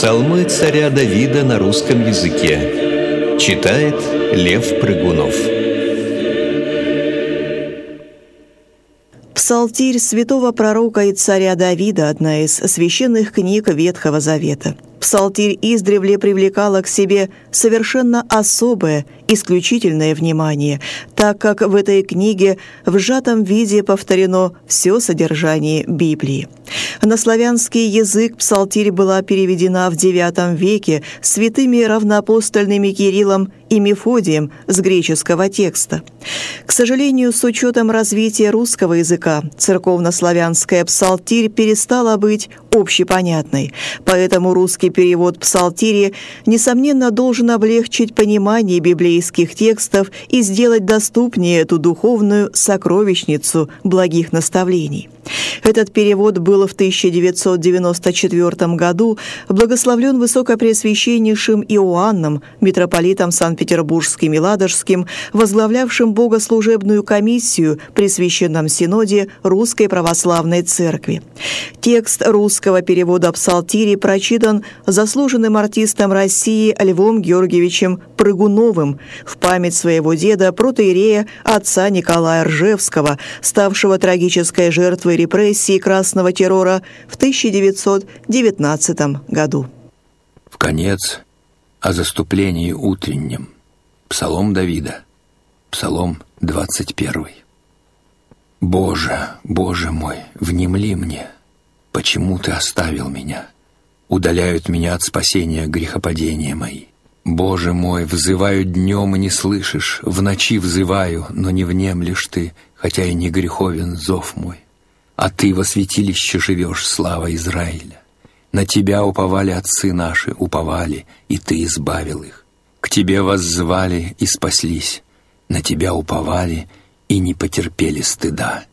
Псалмы царя Давида на русском языке. Читает Лев Прыгунов. Псалтирь святого пророка и царя Давида – одна из священных книг Ветхого Завета. Псалтирь издревле привлекала к себе совершенно особое, исключительное внимание, так как в этой книге в сжатом виде повторено все содержание Библии. На славянский язык псалтирь была переведена в IX веке святыми равноапостольными Кириллом и Мефодием с греческого текста. К сожалению, с учетом развития русского языка, церковнославянская псалтирь перестала быть общепонятной, поэтому русский перевод псалтири, несомненно, должен облегчить понимание библейских текстов и сделать доступнее эту духовную сокровищницу благих наставлений. Этот перевод был в 1994 году благословлен Высокопреосвященнейшим Иоанном, митрополитом Санкт-Петербургским и Ладожским, возглавлявшим богослужебную комиссию при Священном Синоде Русской Православной Церкви. Текст русского перевода псалтири прочитан заслуженным артистом России Львом Георгиевичем Прыгуновым в память своего деда, протоиерея отца Николая Ржевского, ставшего трагической жертвой репрессий красного террора в 1919 году. Вконец о заступлении утреннем. Псалом Давида. Псалом 21. «Боже, Боже мой, внемли мне! Почему Ты оставил меня? Удаляют меня от спасения грехопадения мои. Боже мой, взываю днем, и не слышишь, в ночи взываю, но не внемлешь Ты, хотя и не греховен зов мой. А Ты во святилище живешь, слава Израиля. На Тебя уповали отцы наши, уповали, и Ты избавил их. К Тебе воззвали и спаслись, на Тебя уповали и не потерпели стыда.